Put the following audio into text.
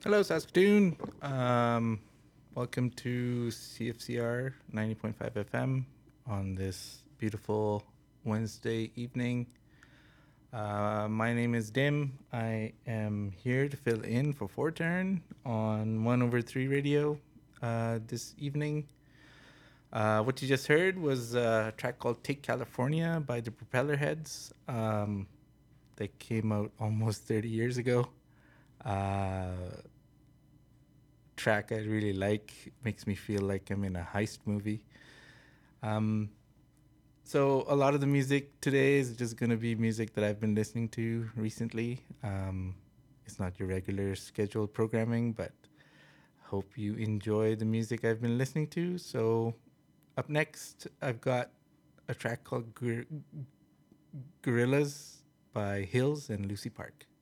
Hello, Saskatoon. Welcome to CFCR 90.5 FM on this beautiful Wednesday evening. My name is Dim. I am here to fill in for Forturn on 1 over 3 radio this evening. What you just heard was a track called Take California by the Propeller Heads. They came out almost 30 years ago. Track I really like. Makes me feel like I'm in a heist movie. Um, so a lot of the music today is just gonna be music that I've been listening to recently. It's not your regular scheduled programming, but hope you enjoy the music I've been listening to. So up next, I've got a track called Gorillas by Hills and Lucy Park.